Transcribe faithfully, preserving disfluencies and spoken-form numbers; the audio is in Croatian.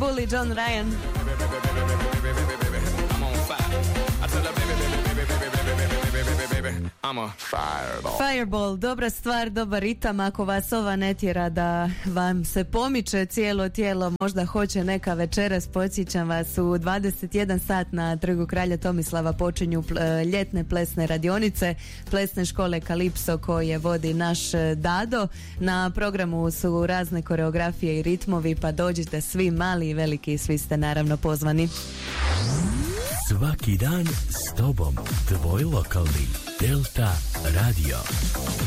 Pitbull i John Ryan. I'm a fireball. Fireball, dobra stvar, dobar ritam. Ako vas ova ne tjera da vam se pomiče cijelo tijelo, možda hoće neka večeras, podsjećam vas, u dvadeset jedan sat na Trgu kralja Tomislava počinju ljetne plesne radionice plesne škole Kalipso koje vodi naš Dado. Na programu su razne koreografije i ritmovi, pa dođite svi, mali i veliki, svi ste naravno pozvani. Svaki dan s tobom, tvoj lokalni Delta Radio.